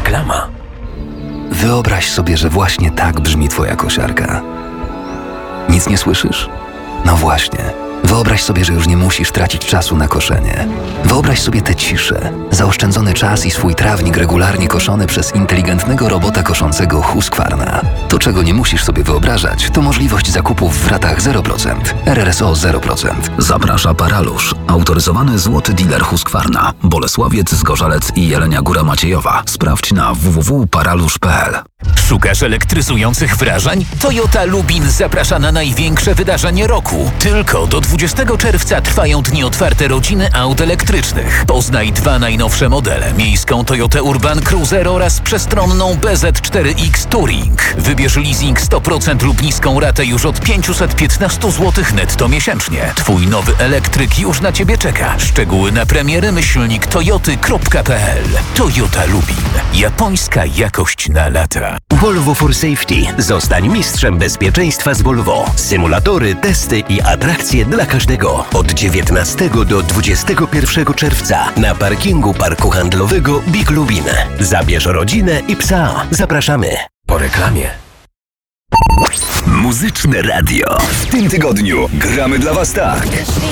Reklama. Wyobraź sobie, że właśnie tak brzmi twoja kosiarka. Nic nie słyszysz? No właśnie. Wyobraź sobie, że już nie musisz tracić czasu na koszenie. Wyobraź sobie tę ciszę, zaoszczędzony czas i swój trawnik regularnie koszony przez inteligentnego robota koszącego Husqvarna. To, czego nie musisz sobie wyobrażać, to możliwość zakupów w ratach 0%, RRSO 0%. Zaprasza Paralusz, autoryzowany złoty dealer Husqvarna, Bolesławiec, Zgorzelec i Jelenia Góra Maciejowa. Sprawdź na www.paralusz.pl. Szukasz elektryzujących wrażeń? Toyota Lubin zaprasza na największe wydarzenie roku. Tylko do 20 czerwca trwają dni otwarte rodziny aut elektrycznych. Poznaj 2 najnowsze modele. Miejską Toyotę Urban Cruiser oraz przestronną BZ4X Touring. Wybierz leasing 100% lub niską ratę już od 515 zł netto miesięcznie. Twój nowy elektryk już na Ciebie czeka. Szczegóły na premiery myślnik toyoty.pl. Toyota Lubin. Japońska jakość na lata. Volvo for Safety. Zostań mistrzem bezpieczeństwa z Volvo. Symulatory, testy i atrakcje dla każdego. Od 19 do 21 czerwca na parkingu parku handlowego Big Lubin. Zabierz rodzinę i psa. Zapraszamy. Po reklamie. Muzyczne radio. W tym tygodniu gramy dla Was tak.